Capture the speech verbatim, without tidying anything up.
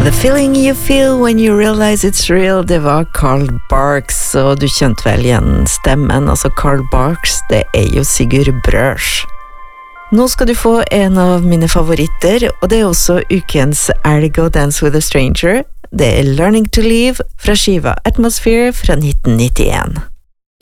The feeling you feel when you realize it's real, det var Carl Barks, og du kjente vel igjen stemmen, altså Carl Barks, det er jo Sigurd Brørs. Nå skal du få en av mine favoritter, og det er også ukens I'll Go Dance with a Stranger. Det er Learning to Live fra skiva Atmosphere fra nitten nittien.